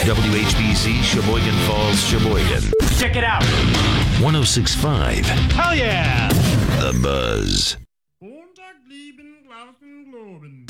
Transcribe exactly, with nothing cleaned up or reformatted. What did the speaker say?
W H B Z, Sheboygan Falls, Sheboygan. Check it out. one oh six point five. Hell yeah. The Buzz. Montag blieben Glauben globen.